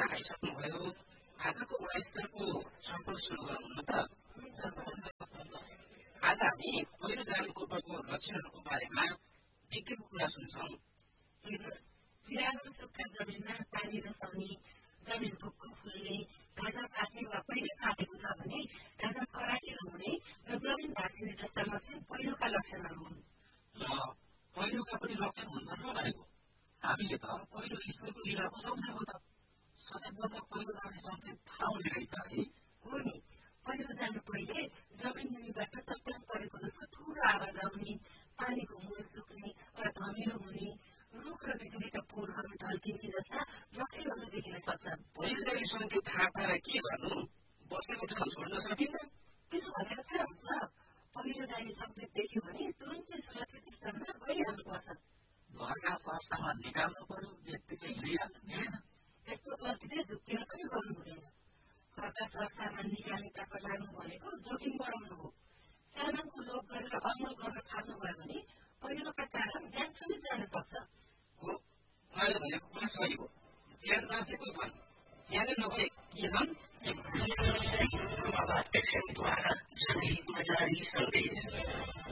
कुरा आइसक्नुभयो आजको गुणस्तरको छलफल सुरु गरौँ न त आज हामी पहिरो जानेको लक्षणहरूको बारेमा विज्ञको कुरा सुन्छौँ बिरालो सुक्खा जमिनमा पानी नसर्ने जमिन भुक्क फुल्ने घाँटा फाट्ने वा पहिरो फाटेको छ भने घाँटा फराकिलो हुने र जमिन भाँसिने जस्ता लक्षण पहिरोका लक्षणहरू हुन् पहिरोका पनि लक्षण हुन्छन् र भनेको हामीले त पहिरो ईश्वरको लीला पो सम्झेको त सचेतभन्दा पहिरो जाने सङ्केत थाहा हुने रहेछ है हो नि पहिरो जानु पहिले जमिन मुनिबाट चट्टान परेको जस्तो ठूलो आवाज आउने पानीको मुख सुक्ने वा धमिलो हुने रुख र बिजुलीका पोलहरू ढल्किने जस्ता लक्षणहरू देखिन सक्छन् पहिरो जाने सङ्केत थाहा पाएर के गर्नु बसेको ठाउँ छोड्न सकिन्न त्यसो भनेर के हुन्छ पहिरो जाने सङ्केत देख्यो भने तुरुन्तै सुरक्षित स्थानमा गइहाल्नुपर्छ घरका सरसामान निकाल्नु पर्यो यत्तिकै हिँडिहाल्नु भएन यस्तो गल्ती चाहिँ झुक्किएर पनि गर्नु हुँदैन घरका सरसामान निकाल्नेतर्फ लाग्नु भनेको जोखिम बढाउनु हो सामानको लोभ गरेर अमल गर्न थाल्नुभयो भने पहिरोका कारण ज्यान समेत जान सक्छ हो मैले भनेको कुरा सही हो ज्यान बाँचेको धन ज्यानै नभए के धन